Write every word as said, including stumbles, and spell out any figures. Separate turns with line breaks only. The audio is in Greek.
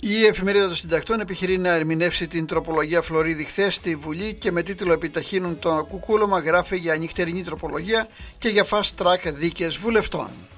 Η Εφημερίδα των Συντακτών επιχειρεί να ερμηνεύσει την τροπολογία Φλωρίδη χθες στη Βουλή και με τίτλο «Επιταχύνουν το κουκούλωμα» γράφει για νυχτερινή τροπολογία και για fast track δίκες βουλευτών.